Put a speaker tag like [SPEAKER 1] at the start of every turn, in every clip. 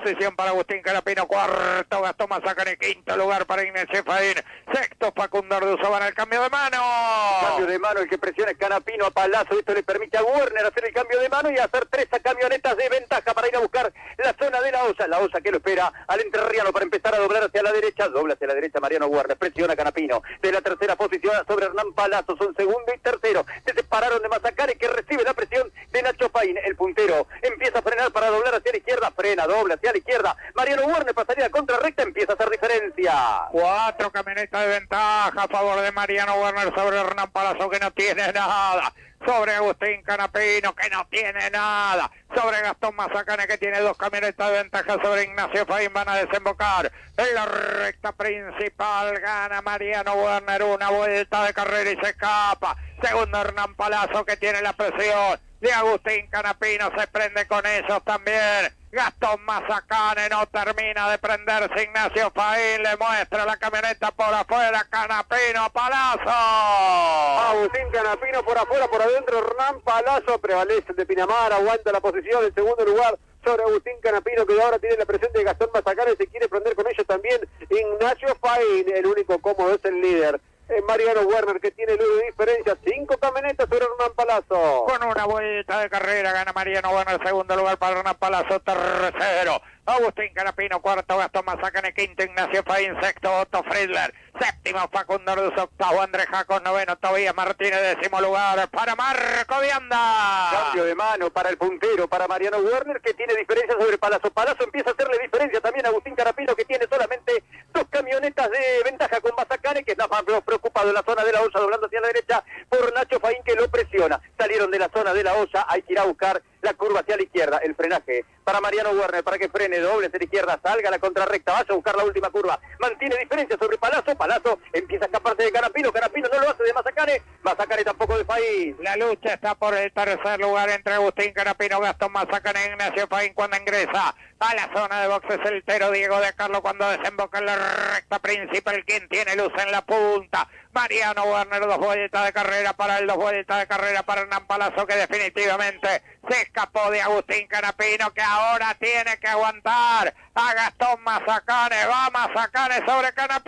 [SPEAKER 1] posición para Agustín Canapino, cuarto Gastón Mazacane, quinto lugar para Ignacio Faín, sexto Facundo Arduzo. Van al cambio de mano.
[SPEAKER 2] Cambio de mano, el que presiona es Canapino a Palazzo. Esto le permite a Werner hacer el cambio de mano y hacer 3 camionetas de ventaja para ir a buscar la zona de la Osa. La Osa que lo espera al entrerriano para empezar a doblar hacia la derecha. Dobla hacia la derecha Mariano Werner, presiona Canapino. De la tercera posición sobre Hernán Palazzo, son segundo y tercero. Se separaron de Mazacane, que recibe la presión de Nacho Faín. El puntero empieza a frenar para doblar hacia la izquierda, frena, dobla hacia la izquierda. Mariano Werner para salir a contrarrecta, empieza a hacer diferencia.
[SPEAKER 1] 4 camionetas de ventaja a favor de Mariano Werner sobre Hernán Palazzo, que no tiene nada. Sobre Agustín Canapino, que no tiene nada. Sobre Gastón Mazacane, que tiene 2 camionetas de ventaja sobre Ignacio Faín. Van a desembocar en la recta principal. Gana Mariano Werner una vuelta de carrera y se escapa. Segundo Hernán Palazzo, que tiene la presión de Agustín Canapino. Se prende con ellos también. Gastón Mazacane no termina de prenderse. Ignacio Faín le muestra la camioneta por afuera. Canapino, Palazzo.
[SPEAKER 2] Agustín Canapino por afuera, por adentro Hernán Palazzo. Prevalece el de Pinamar, aguanta la posición en segundo lugar sobre Agustín Canapino, que ahora tiene la presión de Gastón Mazacane. Se quiere prender con ellos también Ignacio Faín. El único cómodo es el líder, Mariano Werner, que tiene luz de diferencia. 5 camionetas sobre Hernán Palazzo.
[SPEAKER 1] Con una vuelta de carrera gana Mariano Werner, segundo lugar para Hernán Palazzo, tercero Agustín Canapino, cuarto Gastón Mazacane, quinto Ignacio Faín, sexto Otto Friedler, séptimo Facundo Arduzo, octavo Andrés Jacos, noveno Tobías Martínez, décimo lugar para Marco Vianda.
[SPEAKER 2] Cambio de mano para el puntero, para Mariano Werner, que tiene diferencia sobre Palazzo. Palazzo empieza a hacerle diferencia también a Agustín Canapino, que tiene solamente 2 camionetas de ventaja con Mazacane, que está más preocupado en la zona de la Osa, doblando hacia la derecha por Nacho Faín, que lo presiona. Salieron de la zona de la Osa, hay que ir a buscar la curva hacia la izquierda, el frenaje para Mariano Werner, para que frene, doble hacia la izquierda, salga a la contrarrecta, vaya a buscar la última curva, mantiene diferencia sobre Palazzo. Palazzo empieza a escaparse de Canapino, Canapino no lo hace de Mazacane, Mazacane tampoco de Faín.
[SPEAKER 1] La lucha está por el tercer lugar entre Agustín Canapino, Gastón Mazacane, Ignacio Faín cuando ingresa a la zona de boxes el Tero Diego de Carlos cuando desemboca en la recta principal. Quien tiene luz en la punta, Mariano Werner. 2 vueltas de carrera para él, 2 vueltas de carrera para Hernán Palazzo, que definitivamente se escapó de Agustín Canapino, que ahora tiene que aguantar a Gastón Mazacane. Va Mazacane sobre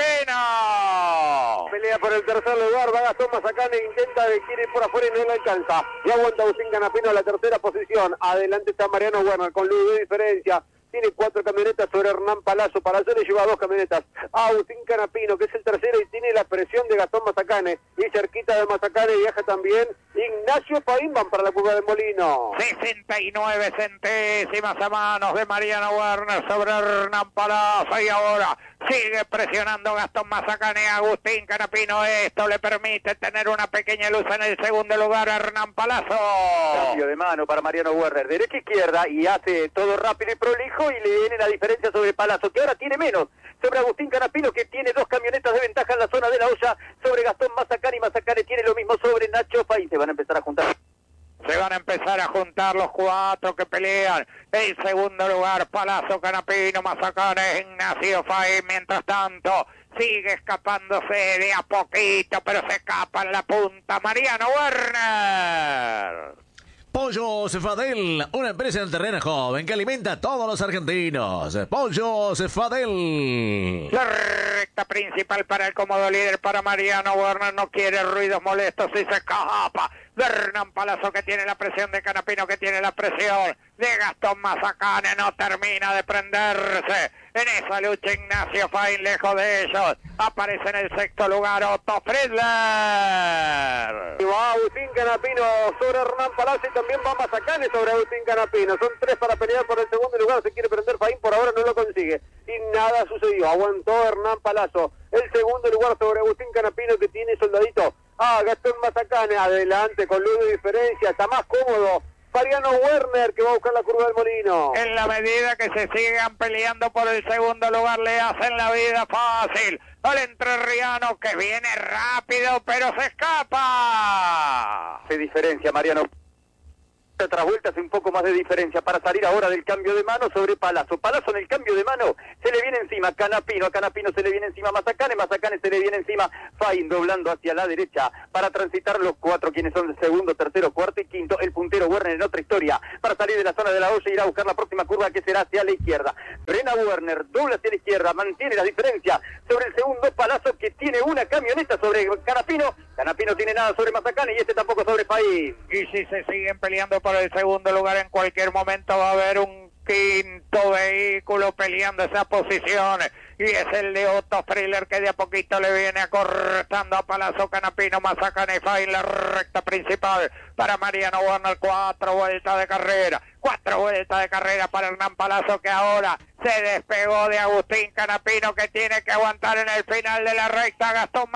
[SPEAKER 1] Canapino.
[SPEAKER 2] Pelea por el tercer lugar, va Gastón Mazacane, intenta de ir por afuera y no lo alcanza. Y aguanta Agustín Canapino a la tercera posición. Adelante está Mariano Werner con luz de diferencia. Tiene 4 camionetas sobre Hernán Palazzo. Para allá le lleva 2 camionetas a Agustín Canapino, que es el tercero y tiene la presión de Gastón Mazacane. Y cerquita de Mazacane viaja también Ignacio Faín. Van para la curva de Molino.
[SPEAKER 1] 69 centésimas a manos de Mariano Werner sobre Hernán Palazzo. Y ahora sigue presionando Gastón Mazacane a Agustín Canapino. Esto le permite tener una pequeña luz en el segundo lugar a Hernán Palazzo.
[SPEAKER 2] Cambio de mano para Mariano Werner, derecha izquierda, y hace todo rápido y prolijo, y le viene la diferencia sobre Palazzo, que ahora tiene menos sobre Agustín Canapino, que tiene 2 camionetas de ventaja en la zona de la Olla sobre Gastón Mazacane, y Mazacane tiene lo mismo sobre Nacho Faín. Se van a empezar a juntar.
[SPEAKER 1] Se van a empezar a juntar los 4 que pelean. El segundo lugar, Palazzo, Canapino, Mazacane, Ignacio Faín. Mientras tanto, sigue escapándose de a poquito, pero se escapa en la punta Mariano Werner.
[SPEAKER 3] Pollo Cefadel, una empresa en terreno joven que alimenta a todos los argentinos. Pollo Cefadel.
[SPEAKER 1] La recta principal para el cómodo líder, para Mariano Werner. No quiere ruidos molestos y se escapa de Hernán Palazzo, que tiene la presión de Canapino, que tiene la presión de Gastón Mazacane. No termina de prenderse en esa lucha Ignacio Faín, lejos de ellos. Aparece en el sexto lugar Otto Friedler.
[SPEAKER 2] Y va Agustín Canapino sobre Hernán Palazzo, y también va Mazacane sobre Agustín Canapino. Son 3 para pelear por el segundo lugar. Se quiere prender Faín, por ahora no lo consigue. Y nada sucedió. Aguantó Hernán Palazzo el segundo lugar sobre Agustín Canapino, que tiene soldadito a Gastón Mazacane. Adelante con luz de diferencia. Está más cómodo Mariano Werner, que va a buscar la curva del Molino.
[SPEAKER 1] En la medida que se sigan peleando por el segundo lugar, le hacen la vida fácil al entrerriano, que viene rápido, pero se escapa.
[SPEAKER 2] Se diferencia Mariano Otra vuelta hace un poco más de diferencia para salir ahora del cambio de mano sobre Palazzo. Palazzo en el cambio de mano se le viene encima Canapino, a Canapino se le viene encima Mazacane, Mazacane se le viene encima Fain, doblando hacia la derecha para transitar los cuatro quienes son el segundo, tercero, cuarto y quinto. El puntero Werner en otra historia para salir de la zona de la olla e ir a buscar la próxima curva que será hacia la izquierda. Frena Werner, dobla hacia la izquierda, mantiene la diferencia sobre el segundo Palazzo que tiene una camioneta sobre Canapino. Canapino tiene nada sobre Mazacane y este tampoco sobre Fain.
[SPEAKER 1] Y si se siguen peleando por el segundo lugar, en cualquier momento va a haber un quinto vehículo peleando esas posiciones, y es el de Otto Friller, que de a poquito le viene acortando a Palazzo, Canapino, Mazacane y Fain la recta principal para Mariano Werner. 4 vueltas de carrera, 4 vueltas de carrera para Hernán Palazzo, que ahora se despegó de Agustín Canapino, que tiene que aguantar en el final de la recta Gastón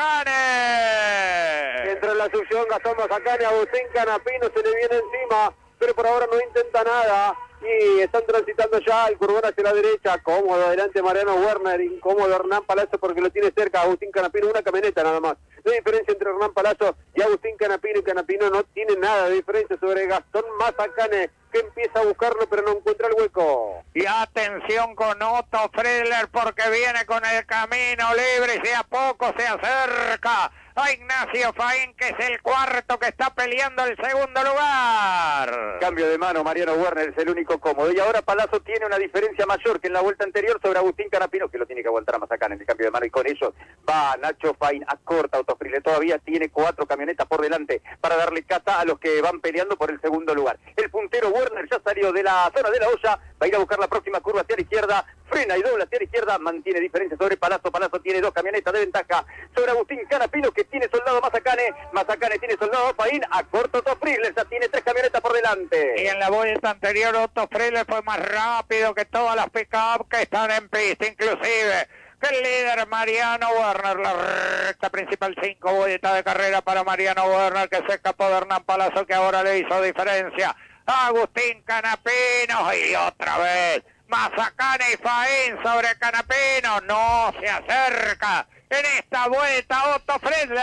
[SPEAKER 1] Mazacane.
[SPEAKER 2] Entra en la succión Gastón Mazacane, Agustín Canapino se le viene encima, pero por ahora no intenta nada. Y están transitando ya el curbón hacia la derecha, cómodo adelante Mariano Werner, incómodo Hernán Palazzo porque lo tiene cerca Agustín Canapino, una camioneta nada más. La diferencia entre Hernán Palazzo y Agustín Canapino, y Canapino no tiene nada de diferencia sobre Gastón Mazacane, que empieza a buscarlo pero no encuentra el hueco.
[SPEAKER 1] Y atención con Otto Friller, porque viene con el camino libre y de a poco se acerca a Ignacio Fain, que es el cuarto que está peleando el segundo lugar.
[SPEAKER 2] Cambio de mano, Mariano Werner es el único cómodo. Y ahora Palazzo tiene una diferencia mayor que en la vuelta anterior sobre Agustín Canapino, que lo tiene que aguantar a Mazacane en el cambio de mano. Y con ellos va Nacho Fain, acorta Otto Friller. Todavía tiene 4 camionetas por delante para darle cata a los que van peleando por el segundo lugar. El puntero Werner ya salió de la zona de la olla, va a ir a buscar la próxima curva hacia la izquierda. Frena y dobla hacia la izquierda, mantiene diferencia sobre Palazzo. Palazzo tiene 2 camionetas de ventaja sobre Agustín Canapino, que tiene soldado Mazacane. Mazacane tiene soldado Fain, a corto Otto Friller, ya tiene 3 camionetas por delante.
[SPEAKER 1] Y en la vuelta anterior Otto Friller fue más rápido que todas las pick-up que están en pista, inclusive que el líder Mariano Werner. La recta principal, 5 vueltas de carrera para Mariano Werner, que se escapó de Hernán Palazzo, que ahora le hizo diferencia a Agustín Canapino. Y otra vez Mazacane y Fain sobre Canapino, no se acerca en esta vuelta Otto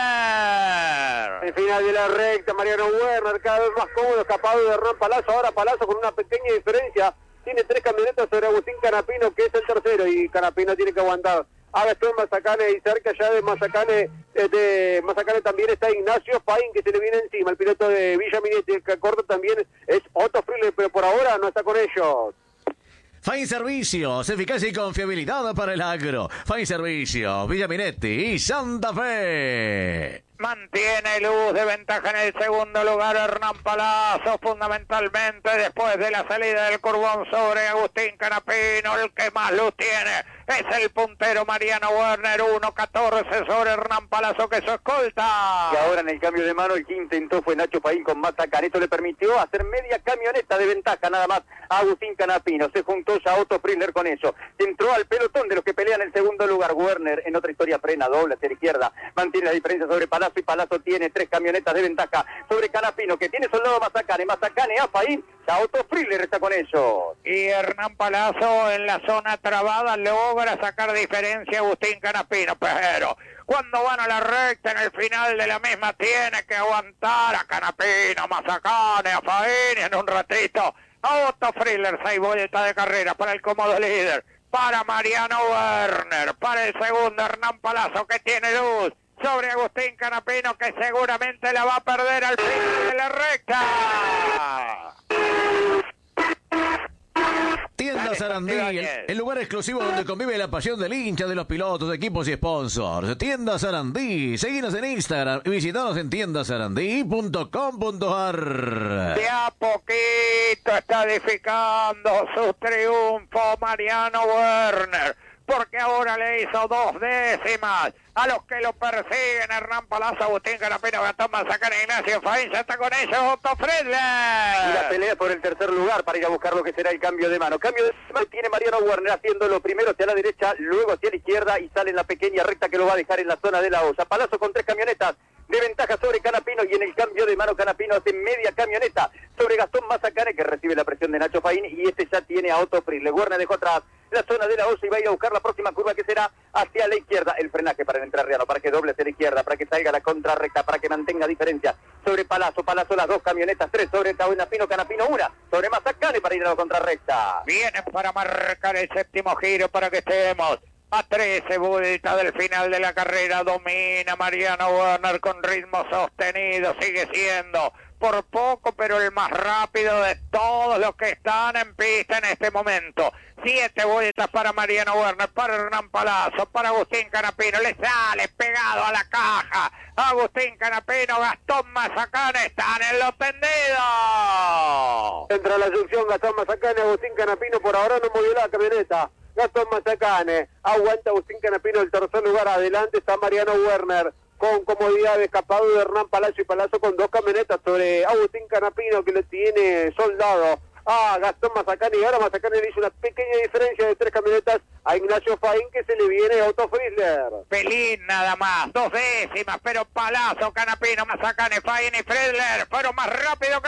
[SPEAKER 1] Friller.
[SPEAKER 2] El final de la recta, Mariano Werner cada vez más cómodo, escapado de Hernán Palazzo. Ahora Palazzo con una pequeña diferencia, tiene 3 camionetas sobre Agustín Canapino, que es el tercero, y Canapino tiene que aguantar a Gastón Mazacane, y cerca ya de Mazacane también está Ignacio Fain, que se le viene encima. El piloto de Villa Minetti, el que acorta también es Otto Friller, pero por ahora no está con ellos.
[SPEAKER 3] Fain Servicios, eficacia y confiabilidad para el agro. Fain Servicios, Villa Minetti y Santa Fe.
[SPEAKER 1] Mantiene luz de ventaja en el segundo lugar Hernán Palazzo, fundamentalmente después de la salida del curbón sobre Agustín Canapino. El que más luz tiene es el puntero Mariano Werner, 1.14 sobre Hernán Palazzo, que es su escolta.
[SPEAKER 2] Y ahora en el cambio de mano el que intentó fue Nacho Fain con Mazacane. Esto le permitió hacer media camioneta de ventaja nada más a Agustín Canapino. Se juntó ya Otto Friller con eso. Entró al pelotón de los que pelean el segundo lugar. Werner en otra historia frena, dobla hacia la izquierda, mantiene la diferencia sobre Palazzo, y Palazzo tiene 3 camionetas de ventaja sobre Canapino, que tiene soldado Mazacane. Mazacane a Fain, ya Otto Friller está con ellos.
[SPEAKER 1] Y Hernán Palazzo en la zona trabada logra sacar diferencia a Agustín Canapino, pero cuando van a la recta en el final de la misma tiene que aguantar a Canapino, Mazacane, a Fain, y en un ratito a Otto Friller. 6 vueltas de carrera para el cómodo líder, para Mariano Werner, para el segundo Hernán Palazzo, que tiene luz sobre Agustín Canapino, que seguramente la va a perder al final de la recta.
[SPEAKER 3] Tiendas Sarandí, el lugar exclusivo donde convive la pasión del hincha, de los pilotos, equipos y sponsors. Tiendas Sarandí, seguinos en Instagram y visitanos en tiendasarandí.com.ar.
[SPEAKER 1] De a poquito está edificando su triunfo Mariano Werner, porque ahora le hizo 2 décimas a los que lo persiguen. Hernán Palazzo, Agustín Canapino, Gastón Mazacane, Ignacio Fain, ya está con ellos Otto Friller.
[SPEAKER 2] Y la pelea por el tercer lugar para ir a buscar lo que será el cambio de mano. Cambio de mano tiene Mariano Werner haciéndolo primero hacia la derecha, luego hacia la izquierda, y sale en la pequeña recta que lo va a dejar en la zona de la olla. Palazzo con 3 camionetas de ventaja sobre Canapino, y en el cambio de mano Canapino hace media camioneta sobre Gastón Mazacane, que recibe la presión de Nacho Fain, y este ya tiene a Otto Friller. Werner dejó atrás la zona de la OSA y va a ir a buscar la próxima curva que será hacia la izquierda. El frenaje para el entrerriano, para que doble hacia la izquierda, para que salga la contrarrecta, para que mantenga diferencia sobre Palazzo, las dos camionetas, 3 sobre Canapino, 1 sobre Mazacane para ir a la contrarrecta.
[SPEAKER 1] Vienen para marcar el séptimo giro para que estemos a 13 vueltas del final de la carrera. Domina Mariano Werner con ritmo sostenido, sigue siendo por poco, pero el más rápido de todos los que están en pista en este momento. 7 vueltas para Mariano Werner, para Hernán Palazzo, para Agustín Canapino. Le sale pegado a la caja. Agustín Canapino, Gastón Mazacane están en los tendidos.
[SPEAKER 2] Entra la junción Gastón Mazacane, Agustín Canapino. Por ahora no movió la camioneta. Gastón Mazacane, aguanta Agustín Canapino el tercer lugar. Adelante está Mariano Werner, con comodidad de escapado de Hernán Palazzo, y Palazzo con 2 camionetas sobre Agustín Canapino, que le tiene soldado a Gastón Mazacane. Y ahora Mazacane le hizo una pequeña diferencia de 3 camionetas a Ignacio Faín, que se le viene a Otto Frizzler.
[SPEAKER 1] Pelín nada más, 2 décimas, pero Palazzo, Canapino, Mazacane, Faín y Frizzler fueron más rápido que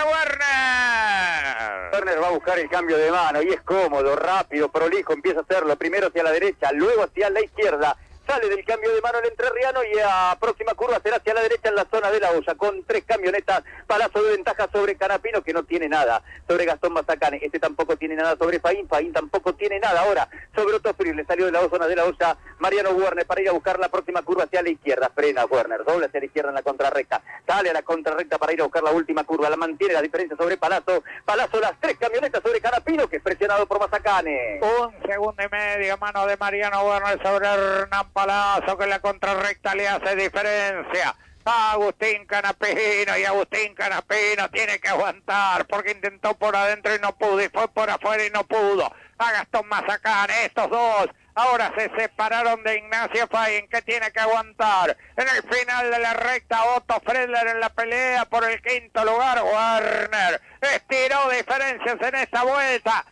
[SPEAKER 1] Werner.
[SPEAKER 2] Werner va a buscar el cambio de mano y es cómodo, rápido, prolijo, empieza a hacerlo, primero hacia la derecha, luego hacia la izquierda. Sale del cambio de mano el entrerriano y a próxima curva será hacia la derecha en la zona de la olla, con 3 camionetas. Palazzo de ventaja sobre Canapino, que no tiene nada sobre Gastón Mazacane. Este tampoco tiene nada sobre Faín, Faín tampoco tiene nada ahora sobre Otto Frizzler. Le salió de la zona de la olla Mariano Werner para ir a buscar la próxima curva hacia la izquierda. Frena Werner, doble hacia la izquierda en la contrarrecta. Sale a la contrarrecta para ir a buscar la última curva. La mantiene la diferencia sobre Palazzo. Palazzo, las 3 camionetas sobre Canapino, que es presionado por Mazacane.
[SPEAKER 1] 1 segundo y medio, mano de Mariano Werner sobre Hernán Palazzo, que en la contrarrecta le hace diferencia a Agustín Canapino, y Agustín Canapino tiene que aguantar porque intentó por adentro y no pudo, y fue por afuera y no pudo. A Gastón Mazacane, estos dos ahora se separaron de Ignacio Faín, que tiene que aguantar. En el final de la recta, Otto Frizzler en la pelea por el 5º lugar. Werner estiró diferencias en esta vuelta,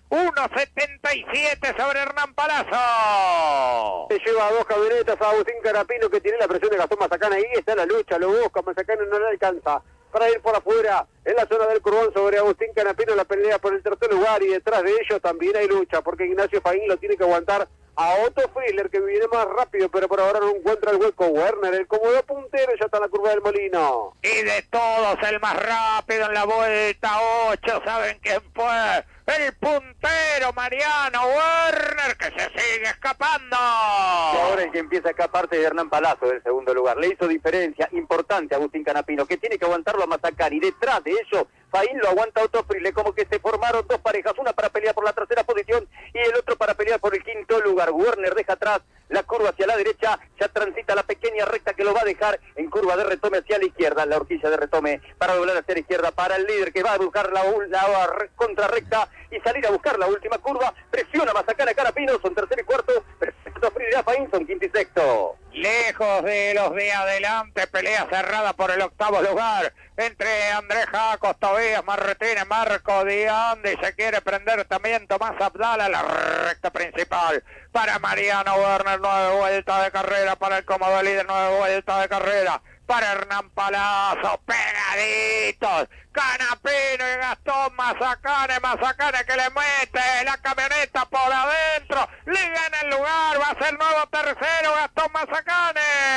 [SPEAKER 1] 1.77 sobre Hernán Palazzo.
[SPEAKER 2] Se lleva a 2 camionetas a Agustín Canapino, que tiene la presión de Gastón Mazacane. Ahí está la lucha, lo busca, Mazacane no le alcanza para ir por afuera en la zona del Curbón sobre Agustín Canapino. La pelea por el tercer lugar, y detrás de ellos también hay lucha, porque Ignacio Faín lo tiene que aguantar a Otto Frizzler, que viene más rápido, pero por ahora no encuentra el hueco. Werner, el cómodo puntero, ya está en la curva del Molino.
[SPEAKER 1] Y de todos el más rápido en la vuelta 8, ¿saben quién fue? El puntero Mariano Werner, que se sigue escapando.
[SPEAKER 2] Y ahora el que empieza a escaparse de Hernán Palazzo del segundo lugar. Le hizo diferencia importante a Agustín Canapino, que tiene que aguantarlo a Mazacane, y detrás de ello Faín lo aguanta a Otto Frizzler, como que se formaron 2 parejas, una para pelear por la tercera posición y el otro para pelear por el 5º lugar. Werner deja atrás la curva hacia la derecha, ya transita la pequeña recta que lo va a dejar en curva de retome hacia la izquierda, la horquilla de retome para doblar hacia la izquierda para el líder, que va a buscar la contrarrecta y salir a buscar la última curva. Presiona Mazacane a Canapino, son tercero y cuarto, perfecto Frizzler a Faín, son 5º y 6º.
[SPEAKER 1] Lejos de los de adelante, pelea cerrada por el 8º lugar entre Andrés Jacos, Tobías Martínez, Marco Diandi. Se quiere prender también Tomás Abdala, la recta principal para Mariano Werner. 9 vueltas de carrera para el cómodo líder, 9 vueltas de carrera para Hernán Palazzo, pegaditos, Canapino y Gastón Mazacane, Mazacane que le mete la camioneta por adentro, liga en el lugar, va a ser nuevo tercero Gastón Mazacane.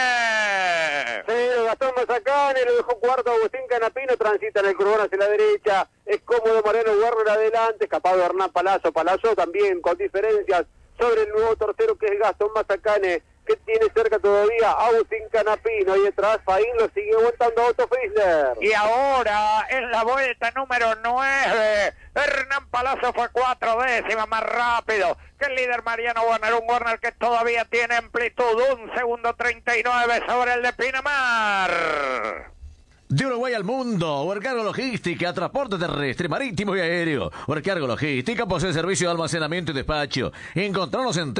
[SPEAKER 2] Sí, Gastón Mazacane, lo dejó cuarto Agustín Canapino, transita en el curbón hacia la derecha, es cómodo Mariano Werner adelante, escapado Hernán Palazzo, Palazzo también con diferencias sobre el nuevo tercero, que es Gastón Mazacane, que tiene cerca todavía a Agustín Canapino, y detrás Faín lo sigue aguantando a Otto Frizzler.
[SPEAKER 1] Y ahora en la vuelta número 9, Hernán Palazzo fue 4 décimas más rápido que el líder Mariano Werner, un Werner que todavía tiene amplitud, 1 segundo 39 sobre el de Pinamar.
[SPEAKER 3] De Uruguay al mundo, Wercargo Logística, transporte terrestre, marítimo y aéreo. Wercargo Logística posee servicio de almacenamiento y despacho. Encontranos en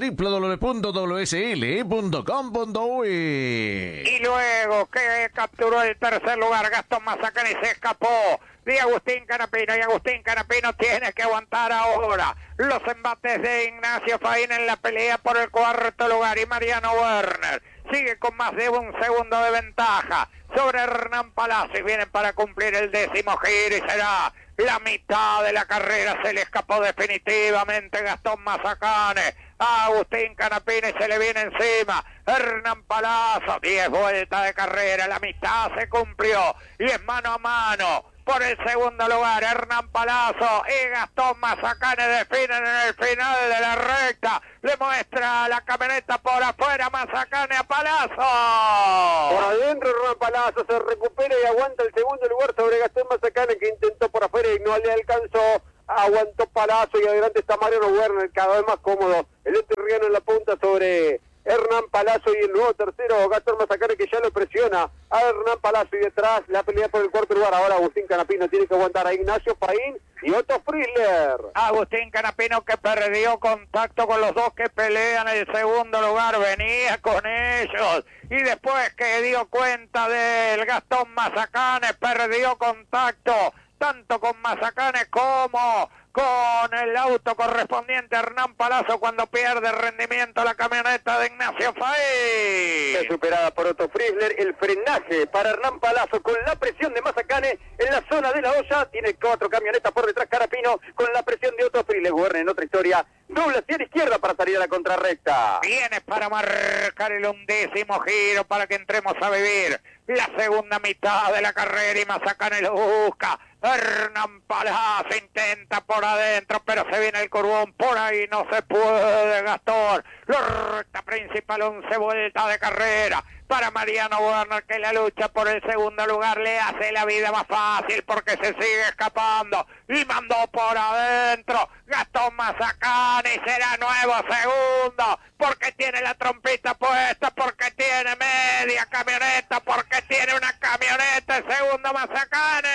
[SPEAKER 3] www.wsl.com.uy.
[SPEAKER 1] Y luego que capturó el tercer lugar, Gastón Mazacane, se escapó de Agustín Canapino, y Agustín Canapino tiene que aguantar ahora los embates de Ignacio Faín en la pelea por el 4º lugar, y Mariano Werner sigue con más de un segundo de ventaja sobre Hernán Palacio y vienen para cumplir el 10º giro y será la mitad de la carrera. Se le escapó definitivamente Gastón Mazacane a Agustín Canapino y se le viene encima Hernán Palazzo. 10 vueltas de carrera, la mitad se cumplió y es mano a mano por el segundo lugar. Hernán Palazzo y Gastón Mazacane definen en el final de la recta. Le muestra la camioneta por afuera Mazacane a Palazzo.
[SPEAKER 2] Por adentro Hernán Palazzo se recupera y aguanta el segundo lugar sobre Gastón Mazacane, que intentó por afuera y no le alcanzó. Aguantó Palazzo y adelante está Mariano Werner, cada vez más cómodo. El enterriano en la punta sobre Hernán Palazzo y el nuevo tercero Gastón Mazacane, que ya lo presiona a Hernán Palazzo, y detrás la pelea por el cuarto lugar. Ahora Agustín Canapino tiene que aguantar a Ignacio Paín y Otto Frizzler.
[SPEAKER 1] Agustín Canapino, que perdió contacto con los dos que pelean el segundo lugar, venía con ellos y después que dio cuenta del Gastón Mazacane perdió contacto tanto con Mazacane como con el auto correspondiente a Hernán Palazzo cuando pierde rendimiento la camioneta de Ignacio Faín.
[SPEAKER 2] Está superada por Otto Frizzler. El frenaje para Hernán Palazzo con la presión de Mazacane en la zona de la olla. Tiene 4 camionetas por detrás Canapino con la presión de Otto Frizzler. Werner en otra historia dobla hacia la izquierda para salir a la contrarrecta.
[SPEAKER 1] Viene para marcar el 11º giro para que entremos a vivir la segunda mitad de la carrera y Mazacane lo busca. Hernán Palazzo intenta por adentro, pero se viene el curvón, por ahí no se puede, Gastón. La recta principal, 11 vueltas de carrera para Mariano Werner, que la lucha por el segundo lugar le hace la vida más fácil porque se sigue escapando y mandó por adentro Gastón Mazacane y será nuevo segundo porque tiene la trompita puesta, porque tiene media camioneta, porque tiene una camioneta. El segundo Mazacane.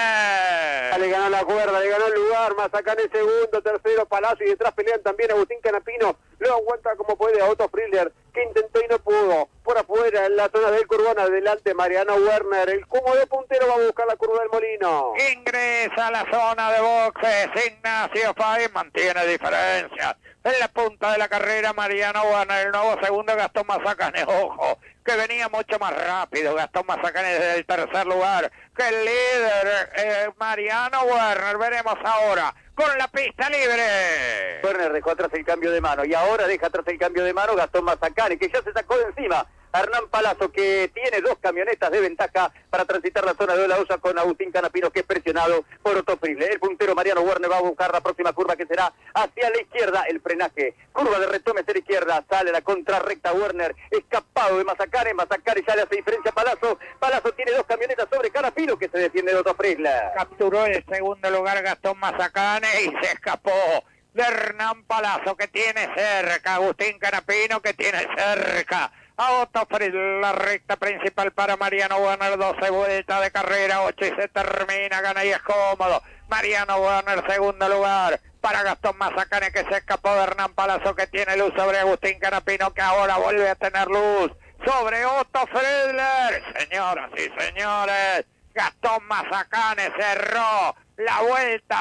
[SPEAKER 2] Le ganó la cuerda, le ganó el lugar. Mazacane segundo, tercero Palazzo y detrás pelean también Agustín Canapino. Lo aguanta como puede a Otto Frizzler, que intentó y no pudo. Por afuera, en la zona del curvón, adelante Mariano Werner. El cómodo puntero va a buscar la curva del Molino.
[SPEAKER 1] Ingresa a la zona de boxes. Ignacio Faín mantiene diferencias. En la punta de la carrera, Mariano Werner, el nuevo segundo Gastón Mazacane. Ojo, que venía mucho más rápido Gastón Mazacane desde el tercer lugar que el líder Mariano Werner. Veremos ahora con la pista libre.
[SPEAKER 2] Werner dejó atrás el cambio de mano y ahora deja atrás el cambio de mano Gastón Mazacane, que ya se sacó de encima a Hernán Palazzo, que tiene 2 camionetas de ventaja para transitar la zona de la olla con Agustín Canapino, que es presionado por Otto Frizzler. El puntero Mariano Werner va a buscar la próxima curva, que será hacia la izquierda. El frenaje, curva de retome hacia la izquierda, sale la contrarrecta Werner, escapado de Mazacane. Mazacane ya le hace diferencia a Palazzo. Palazzo tiene 2 camionetas sobre Canapino, que se defiende de Otto Frizzler.
[SPEAKER 1] Capturó el segundo lugar Gastón Mazacane y se escapó de Hernán Palazzo, que tiene cerca Agustín Canapino, que tiene cerca a Otto Frizzler. La recta principal para Mariano Werner, 12 vueltas de carrera, 8 y se termina, gana y es cómodo. Mariano Werner, segundo lugar para Gastón Mazacane, que se escapó de Hernán Palazzo, que tiene luz sobre Agustín Canapino, que ahora vuelve a tener luz sobre Otto Frizzler. Señoras y señores, Gastón Mazacane cerró la vuelta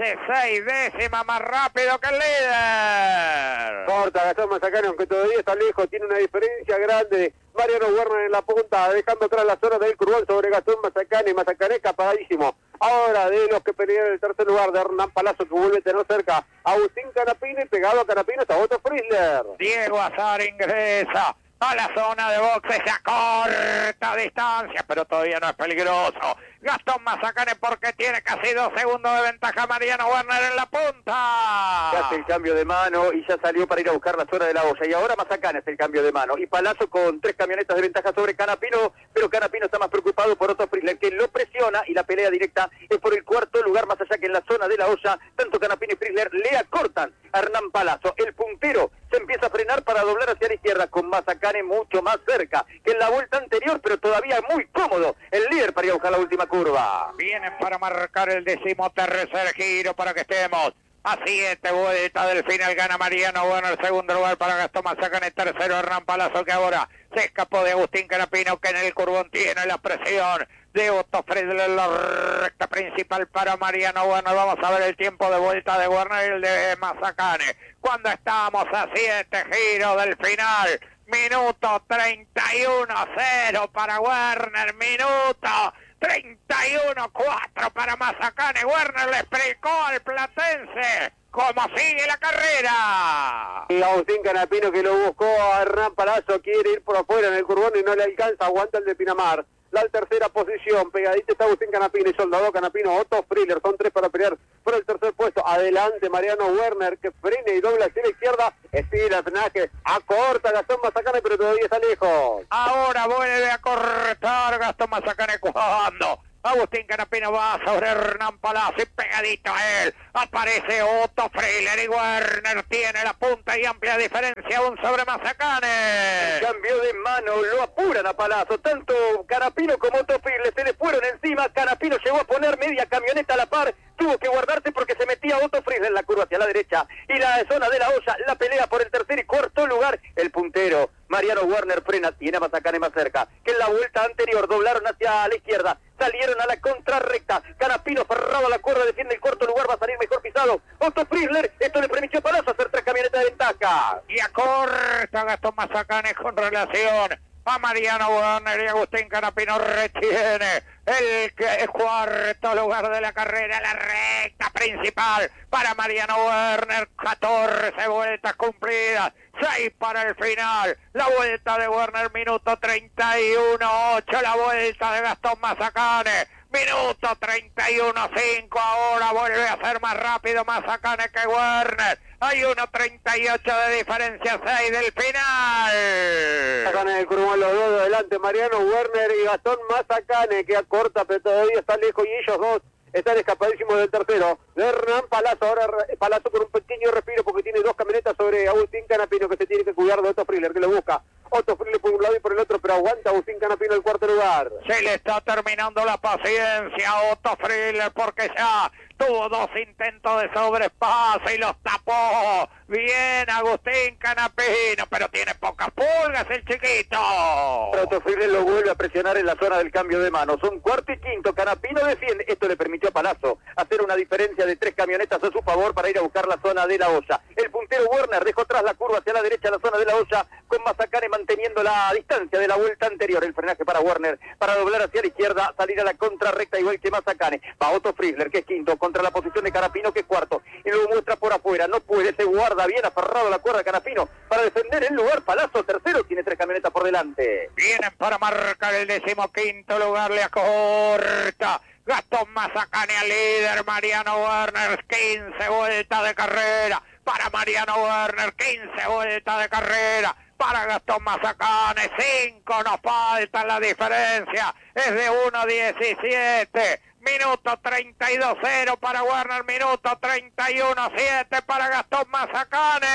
[SPEAKER 1] 12/6 más rápido que el líder.
[SPEAKER 2] Corta Gastón Mazacane, aunque todavía está lejos, tiene una diferencia grande. Mariano Werner en la punta, dejando atrás la zona del curvón sobre Gastón Mazacane. Mazacane escapadísimo. Ahora de los que pelean el tercer lugar, de Hernán Palazzo, que vuelve a tener cerca a Agustín Canapino, y pegado a Canapino está Otto Frizzler.
[SPEAKER 1] Diego Azar ingresa a la zona de boxes a corta distancia, pero todavía no es peligroso. Gastón Mazacane, porque tiene casi 2 segundos de ventaja Mariano Werner en la punta.
[SPEAKER 2] Ya hace el cambio de mano y ya salió para ir a buscar la zona de la olla. Y ahora Mazacane hace el cambio de mano. Y Palazzo con 3 camionetas de ventaja sobre Canapino, pero Canapino está más preocupado por Otto Frizzler, que lo presiona, y la pelea directa es por el cuarto lugar, más allá que en la zona de la olla, tanto Canapino y Frizzler le acortan a Hernán Palazzo. El puntero se empieza a frenar para doblar hacia la izquierda, con Mazacane mucho más cerca que en la vuelta anterior, pero todavía muy cómodo el líder para ir a buscar la última curva.
[SPEAKER 1] Vienen para marcar el 13º giro para que estemos a 7 vueltas del final. Gana Mariano Werner, segundo lugar para Gastón Mazacane, tercero Hernán Palazzo, que ahora se escapó de Agustín Canapino, que en el curvón tiene la presión de Otto Frizzler. La recta principal para Mariano Werner. Vamos a ver el tiempo de vuelta de Werner y el de Mazacane cuando estamos a 7 giros del final Minuto 31-0 para Werner. Minuto 31-4 para Mazacane. Werner le explicó al platense cómo sigue la carrera.
[SPEAKER 2] Y Agustín Canapino, que lo buscó a Hernán Palazzo, quiere ir por afuera en el curbón y no le alcanza, aguanta el de Pinamar. La tercera posición, pegadita está Agustín Canapino y Soldado Canapino, Otto Friller, son 3 para pelear por el tercer puesto. Adelante Mariano Werner, que frena y dobla hacia la izquierda, estira el frenaje, acorta Gastón Mazacane, pero todavía está lejos.
[SPEAKER 1] Ahora vuelve a cortar Gastón Mazacane cuando Agustín Canapino va sobre Hernán Palazzo y pegadito a él aparece Otto Friller y Werner tiene la punta y amplia diferencia aún sobre Mazacane.
[SPEAKER 2] Cambio de mano, lo apuran a Palazzo, tanto Canapino como Otto Friller se le fueron encima. Canapino llegó a poner media camioneta a la par, tuvo que guardarse porque se metía Otto Friller en la curva hacia la derecha y la zona de la olla, la pelea por el tercer y cuarto lugar. El puntero Mariano Werner frena, tiene a Mazacane más cerca, que en la vuelta anterior doblaron hacia la izquierda, salieron a la contrarrecta. Canapino cerrado a la cuerda, defiende el cuarto lugar, va a salir mejor pisado Otto Friller. Esto le permitió a Palazzo hacer 3 camionetas de ventaja.
[SPEAKER 1] Y acorta Gastón Mazacane con relación a Mariano Werner y Agustín Canapino retiene el cuarto lugar de la carrera, la recta principal para Mariano Werner. 14 vueltas cumplidas, 6 para el final. La vuelta de Werner, minuto 31-8. La vuelta de Gastón Mazacane, minuto 31-5. Ahora vuelve a ser más rápido Mazacane que Werner. Hay 1.38 de diferencia, 6 del final.
[SPEAKER 2] Sacan el curbón los dos de adelante, Mariano Werner y Gastón Mazacane, que acorta pero todavía está lejos, y ellos dos están escapadísimos del tercero. De Hernán Palazzo, ahora Palazzo con un pequeño respiro porque tiene 2 camionetas sobre Agustín Canapino, que se tiene que cuidar de Otto Friller, que lo busca. Otto Friller por un lado y por el otro, pero aguanta Agustín Canapino el cuarto lugar.
[SPEAKER 1] Se le está terminando la paciencia a Otto Friller porque ya tuvo 2 intentos de sobrepaso y los tapó bien Agustín Canapino, pero tiene pocas pulgas el chiquito.
[SPEAKER 2] Otto Friller lo vuelve a presionar en la zona del cambio de mano. Son cuarto y quinto, Canapino defiende. Esto le permitió a Palazzo hacer una diferencia de 3 camionetas a su favor para ir a buscar la zona de la olla. El puntero Werner dejó atrás la curva hacia la derecha, la zona de la olla, con Mazacane manteniendo la distancia de la vuelta anterior. El frenaje para Werner, para doblar hacia la izquierda, salir a la contrarrecta igual que Mazacane. Va Otto Friller, que es quinto, contra la posición de Canapino, que es cuarto, y lo muestra por afuera. No puede, se guarda bien aferrado a la cuerda Canapino para defender el lugar. Palazzo tercero, tiene 3 camionetas por delante.
[SPEAKER 1] Vienen para marcar el 15º lugar, le acorta Gastón Mazacane al líder Mariano Werner. 15 vueltas de carrera para Mariano Werner, 15 vueltas de carrera para Gastón Mazacane. 5 nos falta, la diferencia es de 1.17. Minuto 32-0 para Werner, minuto 31-7 para Gastón Mazacane.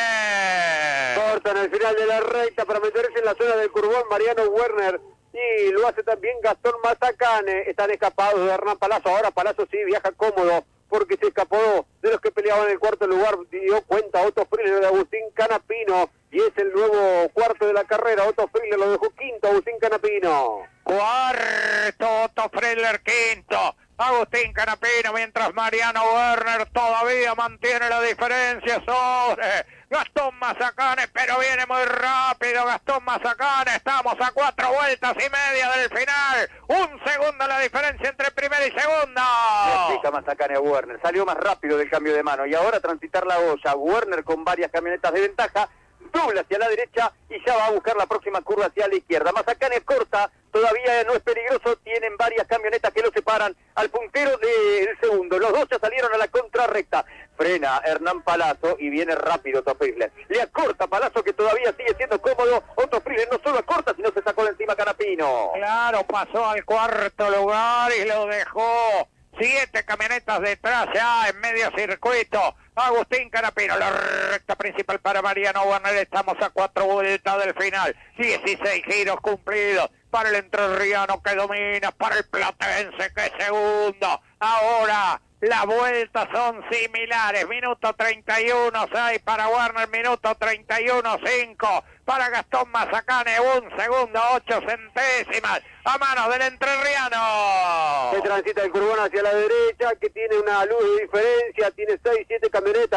[SPEAKER 2] Corta en el final de la recta para meterse en la zona del curbón Mariano Werner, y lo hace también Gastón Mazacane. Están escapados de Hernán Palazzo. Ahora Palazzo sí viaja cómodo porque se escapó de los que peleaban en el cuarto lugar. Dio cuenta Otto Friller de Agustín Canapino y es el nuevo cuarto de la carrera. Otto Friller lo dejó quinto, Agustín Canapino.
[SPEAKER 1] Cuarto Otto Friller, quinto Agustín Canapino, mientras Mariano Werner todavía mantiene la diferencia sobre Gastón Mazacane, pero viene muy rápido Gastón Mazacane. Estamos a 4 vueltas y media del final. 1 segundo la diferencia entre primera y segunda.
[SPEAKER 2] Le explica Mazacane a Werner, salió más rápido del cambio de mano y ahora transitar la olla. Werner con varias camionetas de ventaja, dobla hacia la derecha y ya va a buscar la próxima curva hacia la izquierda. Mazacane corta, todavía no es peligroso, tienen varias camionetas que lo separan al puntero del segundo. Los dos ya salieron a la contrarrecta. Frena Hernán Palazzo y viene rápido Otto Friller. Le acorta Palazzo, que todavía sigue siendo cómodo. Otto Friller no solo acorta, sino se sacó de encima Canapino.
[SPEAKER 1] Claro, pasó al cuarto lugar y lo dejó 7 camionetas detrás ya en medio circuito. Agustín Canapino, la recta principal para Mariano Werner. Estamos a 4 vueltas del final. 16 giros cumplidos para el entrerriano que domina, para el platense que es segundo. Ahora las vueltas son similares. Minuto 31-6 para Werner, minuto 31-5 para Gastón Mazacane. 1 segundo 8 centésimas a manos del entrerriano.
[SPEAKER 2] Se transita el curbón hacia la derecha, que tiene una luz de diferencia, tiene 6, 7 camionetas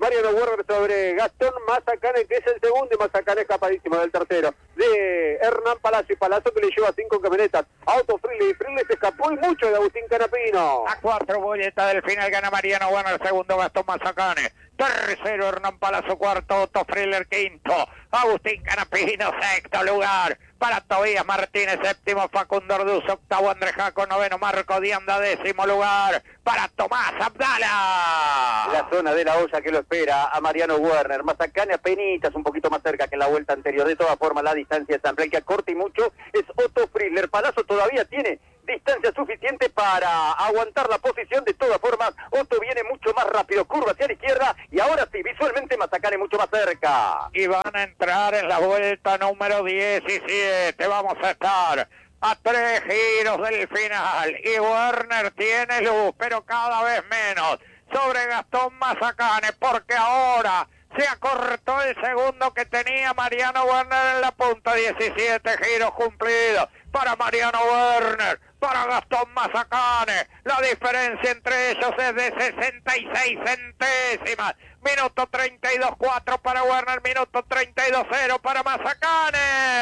[SPEAKER 2] Mariano Werner sobre Gastón Mazacane, que es el segundo, y Mazacane escapadísimo del tercero. De Hernán Palacio, y Palazzo que le lleva 5 camionetas. Auto Freely, y Freely se escapó y mucho de Agustín Canapino.
[SPEAKER 1] A 4 boletas del final gana Mariano Werner, segundo Gastón Mazacane. Tercero Hernán Palazzo, cuarto Otto Friller, quinto Agustín Canapino, sexto lugar para Tobías Martínez, séptimo Facundo Orduz, octavo Andrés Jaco, noveno Marco Dianda, décimo lugar para Tomás Abdala.
[SPEAKER 2] La zona de la olla que lo espera a Mariano Werner. Mazacane apenitas un poquito más cerca que en la vuelta anterior. De todas formas la distancia es amplia, el que acorta y mucho es Otto Friller. Palazzo todavía tiene distancia suficiente para aguantar la posición. De todas formas, Otto viene mucho más rápido, curva hacia la izquierda, y ahora sí, visualmente Mazacane mucho más cerca.
[SPEAKER 1] Y van a entrar en la vuelta número 17. Vamos a estar a 3 giros del final. Y Werner tiene luz, pero cada vez menos, sobre Gastón Mazacane, porque ahora se acortó el segundo que tenía Mariano Werner en la punta. 17 giros cumplidos para Mariano Werner, para Gastón Mazacane. La diferencia entre ellos es de 66 centésimas. Minuto 32.4 para Werner, minuto 32.0 para Mazacane.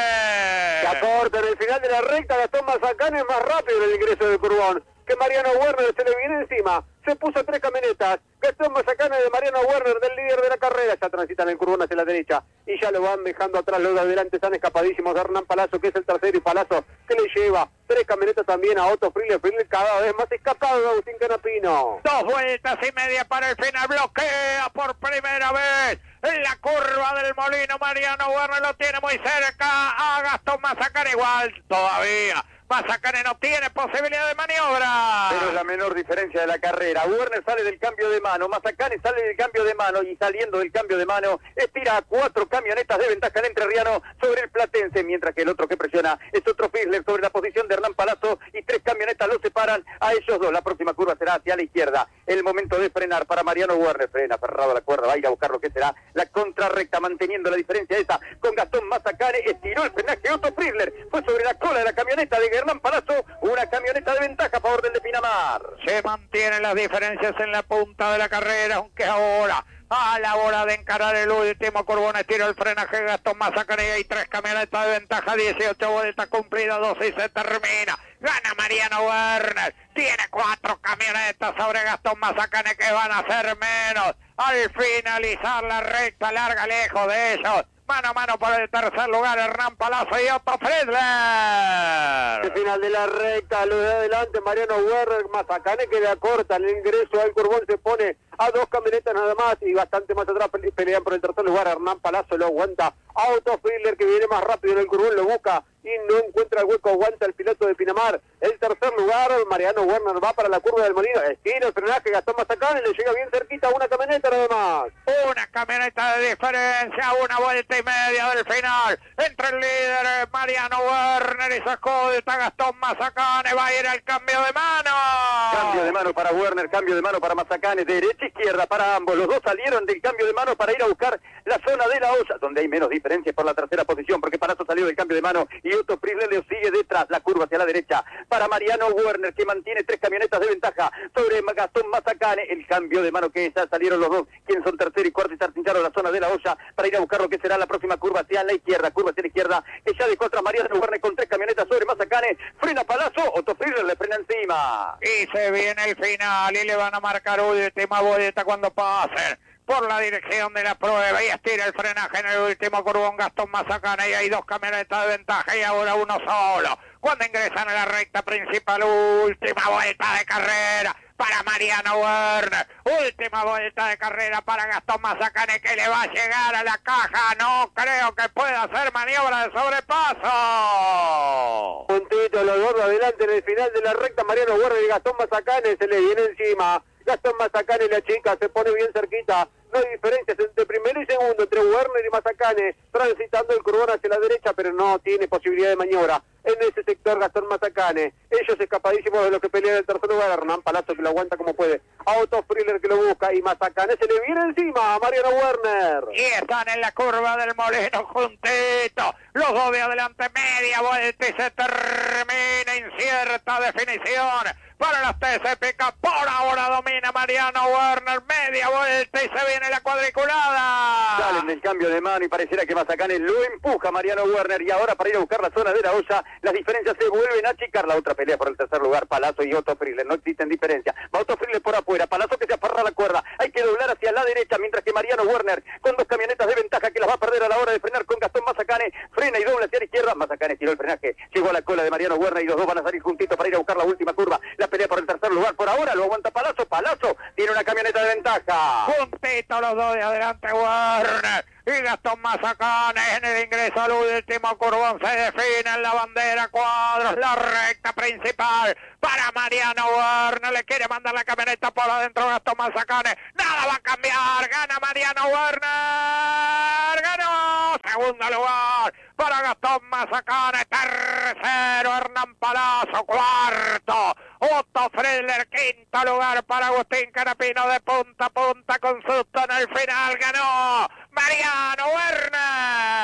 [SPEAKER 2] Se acorta en el final de la recta. Gastón Mazacane es más rápido en el ingreso del Curbón que Mariano Werner, se le viene encima. Se puso 3 camionetas. Gastón Mazacane de Mariano Werner, del líder de la carrera. Ya transitan el Curbón hacia la derecha y ya lo van dejando atrás. Los de adelante están escapadísimos de Hernán Palazzo, que es el tercero, y Palazzo que le lleva 3 camionetas también a Otto Friller. Friller cada vez más escapado de Agustín Canapino.
[SPEAKER 1] 2 vueltas y media para el final. Bloquea por primera vez en la curva del Molino. Mariano Werner lo tiene muy cerca a Gastón Mazacane. Igual todavía Mazacane no tiene posibilidad de maniobra.
[SPEAKER 2] Pero es la menor diferencia de la carrera. Werner sale del cambio de mano, Mazacane sale del cambio de mano, y saliendo del cambio de mano estira a 4 camionetas de ventaja el entrerriano sobre el platense, mientras que el otro que presiona es otro Fisler sobre la posición de Hernán Palazzo, y 3 camionetas lo separan a ellos dos. La próxima curva será hacia la izquierda. El momento de frenar para Mariano Werner. Frena aferrado a la cuerda, va a ir a buscar lo que será la contrarrecta, manteniendo la diferencia esa con Gastón Mazacane. Estiró el frenaje Otto Fisler, fue sobre la cola de la camioneta de Hernán Palazzo, una camioneta de ventaja a favor del de Pinamar.
[SPEAKER 1] Se mantienen las diferencias en la punta de la carrera, aunque ahora, a la hora de encarar el último curbón, estiró el frenaje Gastón Mazacane, y hay 3 camionetas de ventaja. 18 vueltas cumplidas, 12 y se termina. Gana Mariano Werner, tiene 4 camionetas sobre Gastón Mazacane, que van a ser menos al finalizar la recta larga, lejos de ellos. Mano a mano por el tercer lugar, Hernán Palazzo y Otto Friedler.
[SPEAKER 2] El final de la recta, lo de adelante, Mariano Werner. Mazacane que le acorta el ingreso al Curbón, se pone a 2 camionetas nada más, y bastante más atrás pelean por el tercer lugar. Hernán Palazzo lo aguanta a Otto Friedler, que viene más rápido en el Curbón, lo busca y no encuentra el hueco, aguanta el piloto de Pinamar. El tercer lugar, Mariano Werner va para la curva del Molino, estira el frenaje Gastón Mazacane, le llega bien cerquita a una camioneta nada más.
[SPEAKER 1] Una camioneta de diferencia, 1 vuelta y media del final, entre el líder Mariano Werner y su escolta Gastón Mazacane. Va a ir al cambio de mano.
[SPEAKER 2] Cambio de mano para Werner, cambio de mano para Mazacane, derecha izquierda para ambos. Los dos salieron del cambio de mano para ir a buscar la zona de la olla, donde hay menos diferencias por la tercera posición, porque Palazzo salió del cambio de mano y Otto Friedler le sigue detrás. La curva hacia la derecha para Mariano Werner, que mantiene 3 camionetas de ventaja sobre Gastón Mazacane. El cambio de mano que ya salieron los dos, quienes son tercero y cuarto, y se arcincharon la zona de la olla para ir a buscar lo que será la próxima curva hacia la izquierda. Curva hacia la izquierda, que ya dejó atrás Mariano Werner con 3 camionetas sobre Mazacane. Frena Palazzo, Otto Friedler le frena encima.
[SPEAKER 1] Y se viene el final y le van a marcar última vuelta cuando pasen por la dirección de la prueba, y estira el frenaje en el último curbón Gastón Mazacane, y hay 2 camionetas de ventaja y ahora uno solo. Cuando ingresan a la recta principal, última vuelta de carrera para Mariano Werner, última vuelta de carrera para Gastón Mazacane, que le va a llegar a la caja. No creo que pueda hacer maniobra de sobrepaso.
[SPEAKER 2] Puntito, los dos adelante en el final de la recta. Mariano Werner y Gastón Mazacane se le viene encima. Gastón Mazacane, la chica, se pone bien cerquita. No hay diferencias entre primero y segundo, entre Werner y Mazacane, transitando el curbón hacia la derecha, pero no tiene posibilidad de maniobra en ese sector Gastón Mazacane. Ellos escapadísimos de lo que pelean el tercer lugar. Hernán Palazzo, que lo aguanta como puede, a Otto Friedler, que lo busca, y Mazacane se le viene encima a Mariano Werner.
[SPEAKER 1] Y están en la curva del Molino juntitos, los dos de adelante, media vuelta y se termina cierta definición para las TCPK. Por ahora domina Mariano Werner, media vuelta y se viene la cuadriculada.
[SPEAKER 2] Salen del cambio de mano y pareciera que Mazacane lo empuja Mariano Werner, y ahora para ir a buscar la zona de la olla, las diferencias se vuelven a achicar. La otra pelea por el tercer lugar, Palazzo y Otto Friedler, no existen diferencias. Va Otto Friedler por afuera, Palazzo que se aferra a la cuerda, hay que doblar hacia la derecha, mientras que Mariano Werner, con dos camionetas de ventaja que las va a perder a la hora de frenar con Gastón Mazacane, frena y dobla hacia la izquierda. Mazacane tiró el frenaje, llegó a la cola de Mariano Werner y los dos van a salir juntitos para ir a buscar la última curva. La pelea por el tercer lugar por ahora lo aguanta Palazzo. Palazzo tiene una camioneta de ventaja.
[SPEAKER 1] Juntitos los dos de adelante, Werner y Gastón Mazacane. En el ingreso al último curvón se define en la bandera cuadros, la recta principal para Mariano Werner. Le quiere mandar la camioneta por adentro Gastón Mazacane. Nada va a cambiar, gana Mariano Werner. Ganó. Segundo lugar para Gastón Mazacane. Tercero Hernán Palazzo. Cuarto Otto Friedler. Quinto lugar para Agustín Canapino, de punta a punta con susto en el final. Ganó Mariano Werner.